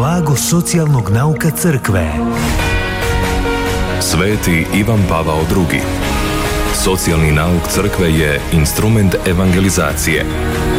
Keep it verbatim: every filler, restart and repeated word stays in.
blago socijalnog nauka crkve. Sveti Ivan Pavao drugi. Socijalni nauk crkve je instrument evangelizacije.